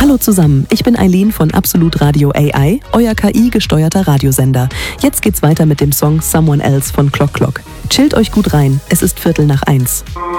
Hallo zusammen, ich bin Eileen von Absolut Radio AI, euer KI-gesteuerter Radiosender. Jetzt geht's weiter mit dem Song Someone Else von Clock Clock. Chillt euch gut rein, es ist 1:15.